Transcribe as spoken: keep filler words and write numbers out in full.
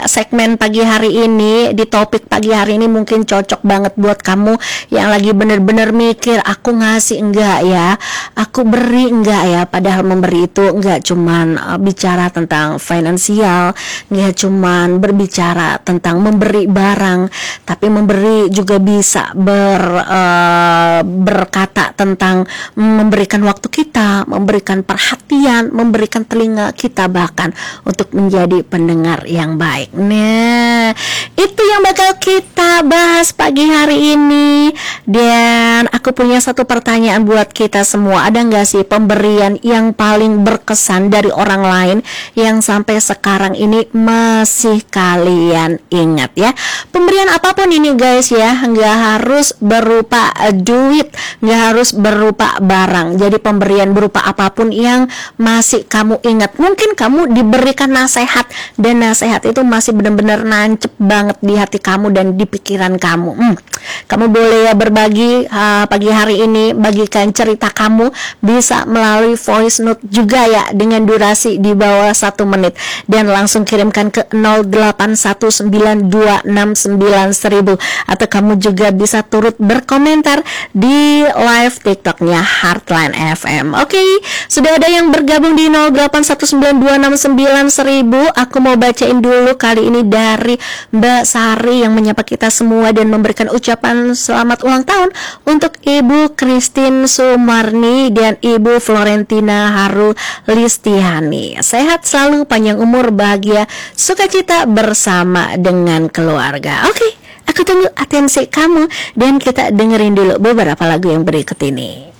segmen pagi hari ini, di topik pagi hari ini mungkin cocok banget buat kamu yang lagi bener-bener mikir, aku ngasih enggak ya, aku beri enggak ya. Padahal memberi itu enggak cuman uh, bicara tentang finansial, enggak cuman berbicara tentang memberi barang, tapi memberi juga bisa ber uh, berkata tentang memberikan waktu kita, memberikan perhatian, memberikan telinga kita, bahkan untuk menjadi pendengar yang baik. Nah, itu yang bakal kita bahas pagi hari ini. Dan aku punya satu pertanyaan buat kita semua. Ada gak sih pemberian yang paling berkesan dari orang lain yang sampai sekarang ini masih kalian ingat ya? Pemberian apapun ini guys ya, gak harus berupa duit, gak harus berupa barang. Jadi pemberian berupa apapun yang masih kamu ingat. Mungkin kamu diberikan nasihat, dan nasihat itu masih benar-benar nancep banget di hati kamu dan di pikiran kamu. hmm. Kamu boleh ya berbagi uh, pagi hari ini, bagikan cerita kamu bisa melalui voice note juga ya, dengan durasi di bawah satu menit, dan langsung kirimkan ke nol delapan satu sembilan dua enam sembilan seribu. Atau kamu juga bisa turut berkomentar di live TikToknya Heartline F M. Oke, okay, sudah ada yang bergabung di nol delapan satu sembilan dua enam sembilan seribu. Aku mau bacain dulu kali ini dari Mbak Sari yang menyapa kita semua dan memberikan ucapan selamat ulang tahun untuk Ibu Christine Sumarni dan Ibu Florentina Haru Listiani. Sehat selalu, panjang umur, bahagia, sukacita bersama dengan keluarga. Oke, okay, aku tunggu atensi kamu dan kita dengerin dulu beberapa lagu yang berikut ini.